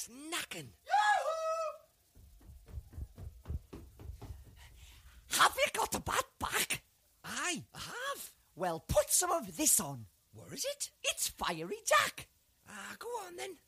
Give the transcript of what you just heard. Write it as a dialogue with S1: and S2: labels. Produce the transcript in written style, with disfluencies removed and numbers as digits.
S1: snacking.
S2: Have you got a bat back?
S1: Aye, I have.
S2: Well, put some of this on.
S1: Where is it?
S2: It's Fiery Jack.
S1: Go on then.